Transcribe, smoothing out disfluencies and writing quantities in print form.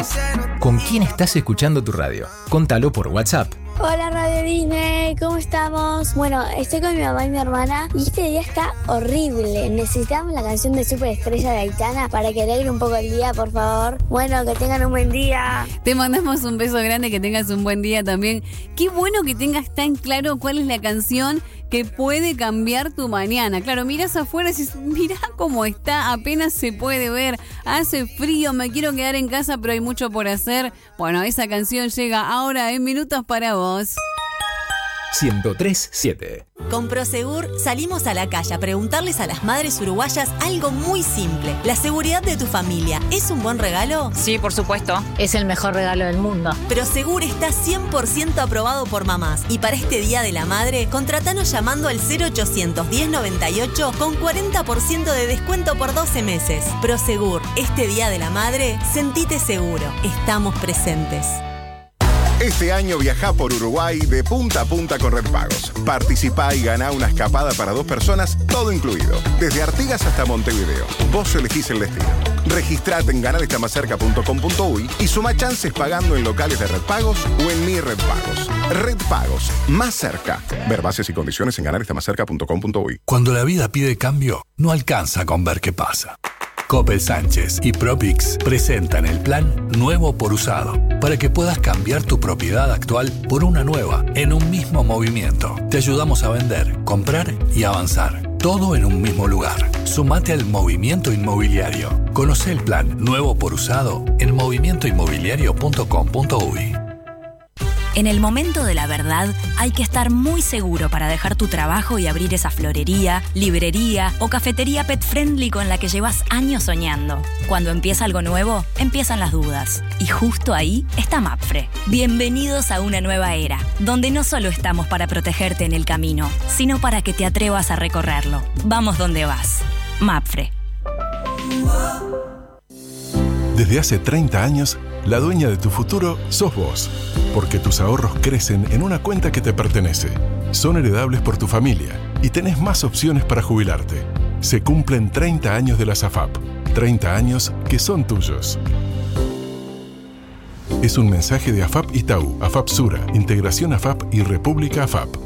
¿Con quién estás escuchando tu radio? Contalo por WhatsApp. Hola Radio Disney, ¿cómo estamos? Bueno, estoy con mi mamá y mi hermana y este día está horrible. Necesitamos la canción de Superestrella de Aitana para que alegre un poco el día, por favor. Bueno, que tengan un buen día. Te mandamos un beso grande, que tengas un buen día también. Qué bueno que tengas tan claro cuál es la canción que puede cambiar tu mañana. Claro, mirás afuera y dices, mirá cómo está, apenas se puede ver, hace frío, me quiero quedar en casa, pero hay mucho por hacer. Bueno, esa canción llega ahora en minutos para vos. 103.7. Con Prosegur salimos a la calle a preguntarles a las madres uruguayas algo muy simple. ¿La seguridad de tu familia es un buen regalo? Sí, por supuesto. Es el mejor regalo del mundo. Prosegur está 100% aprobado por mamás. Y para este Día de la Madre, contratanos llamando al 0800 1098 con 40% de descuento por 12 meses. Prosegur, este Día de la Madre, sentite seguro. Estamos presentes. Este año viajá por Uruguay de punta a punta con Red Pagos. Participá y ganá una escapada para 2 personas, todo incluido. Desde Artigas hasta Montevideo. Vos elegís el destino. Registrate en ganarestamacerca.com.uy y suma chances pagando en locales de Red Pagos o en Mi Red Pagos. Red Pagos, más cerca. Ver bases y condiciones en ganarestamacerca.com.uy. Cuando la vida pide cambio, no alcanza con ver qué pasa. Coppel Sánchez y Propix presentan el plan Nuevo por Usado para que puedas cambiar tu propiedad actual por una nueva en un mismo movimiento. Te ayudamos a vender, comprar y avanzar. Todo en un mismo lugar. Sumate al movimiento inmobiliario. Conoce el plan Nuevo por Usado en movimientoinmobiliario.com.uy. En el momento de la verdad, hay que estar muy seguro para dejar tu trabajo y abrir esa florería, librería o cafetería pet friendly con la que llevas años soñando. Cuando empieza algo nuevo, empiezan las dudas. Y justo ahí está Mapfre. Bienvenidos a una nueva era, donde no solo estamos para protegerte en el camino, sino para que te atrevas a recorrerlo. Vamos donde vas. Mapfre. Desde hace 30 años, la dueña de tu futuro sos vos, porque tus ahorros crecen en una cuenta que te pertenece. Son heredables por tu familia y tenés más opciones para jubilarte. Se cumplen 30 años de la SAFAP, 30 años que son tuyos. Es un mensaje de AFAP Itaú, AFAP Sura, Integración AFAP y República AFAP.